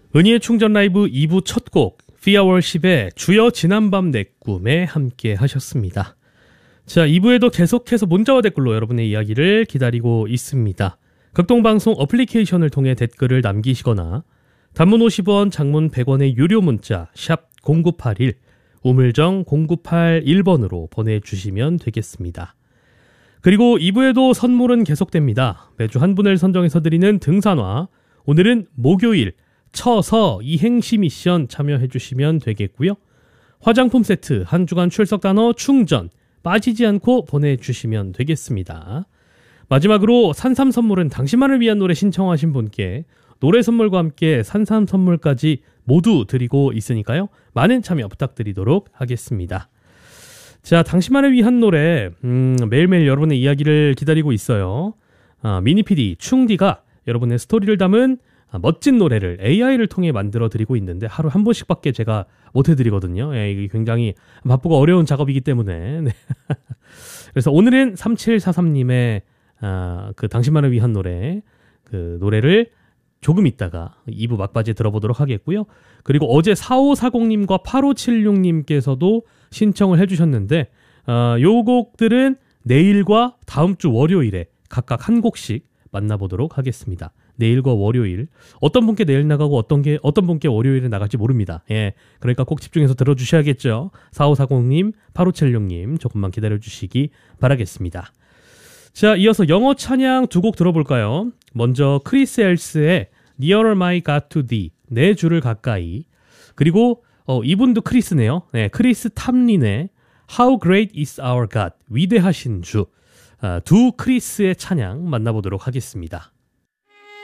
은희의 충전 라이브 2부 첫 곡 Fear Worship의 주여 지난밤 내 꿈에 함께 하셨습니다. 자, 2부에도 계속해서 문자와 댓글로 여러분의 이야기를 기다리고 있습니다. 극동방송 어플리케이션을 통해 댓글을 남기시거나 단문 50원, 장문 100원의 유료 문자 샵 0981 우물정 0981번으로 보내주시면 되겠습니다. 그리고 2부에도 선물은 계속됩니다. 매주 한 분을 선정해서 드리는 등산화, 오늘은 목요일 처서 이행시 미션 참여해 주시면 되겠고요. 화장품 세트, 한 주간 출석 단어 충전 빠지지 않고 보내주시면 되겠습니다. 마지막으로 산삼 선물은 당신만을 위한 노래 신청하신 분께 노래 선물과 함께 산삼 선물까지 모두 드리고 있으니까요. 많은 참여 부탁드리도록 하겠습니다. 자, 당신만을 위한 노래 매일매일 여러분의 이야기를 기다리고 있어요. 미니PD, 충디가 여러분의 스토리를 담은 멋진 노래를 AI를 통해 만들어 드리고 있는데 하루 한 번씩밖에 제가 못 해드리거든요. 예, 이게 굉장히 바쁘고 어려운 작업이기 때문에. 네. 그래서 오늘은 3743님의 그 당신만을 위한 노래, 그 노래를 조금 있다가 2부 막바지에 들어보도록 하겠고요. 그리고 어제 4540님과 8576님께서도 신청을 해주셨는데 요 곡들은 내일과 다음 주 월요일에 각각 한 곡씩 만나보도록 하겠습니다. 내일과 월요일, 어떤 분께 내일 나가고 어떤 분께 월요일에 나갈지 모릅니다. 예, 그러니까 꼭 집중해서 들어주셔야겠죠. 4540님, 8576님 조금만 기다려주시기 바라겠습니다. 자, 이어서 영어 찬양 두 곡 들어볼까요? 먼저 크리스 엘스의 Nearer My God to Thee, 내 주를 가까이, 그리고 이분도 크리스네요. 네, 크리스 탐린의 How Great is Our God, 위대하신 주. 두 크리스의 찬양 만나보도록 하겠습니다.